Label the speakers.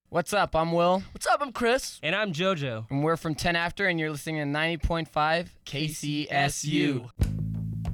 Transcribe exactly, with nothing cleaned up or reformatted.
Speaker 1: What's up? I'm Will.
Speaker 2: What's up? I'm Chris.
Speaker 3: And I'm JoJo.
Speaker 1: And we're from ten after, and you're listening to ninety point five K C S U.